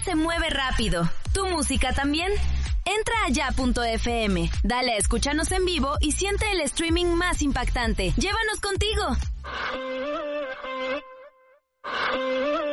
se mueve rápido. ¿Tu música también? Entra a ya.fm, dale a escúchanos en vivo y siente el streaming más impactante. ¡Llévanos contigo!